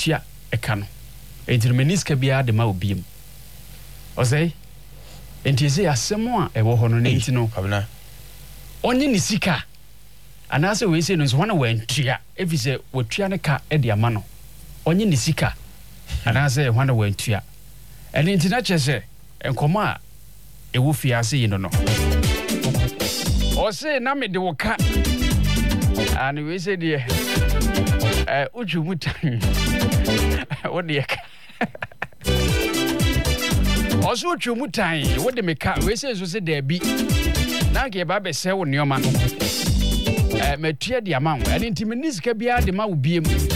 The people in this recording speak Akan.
metua eka no enti me niska bia de ma obiem ozai enti ze asemo a ewo ho no enti no abna onye ni sika anase we se no so wana wantua efise watua ne ka e de ama no onye ni sika anase wana wantua eni enti na chese enkomo a ewo fiase yi no o se na me de woka ani we se de uju mutan wo de ka o so uju mutan wo de me ka we se so se da bi na ke ba be se wo neoma no metua de ama wo eni ntimi nisika bia de ma wo biem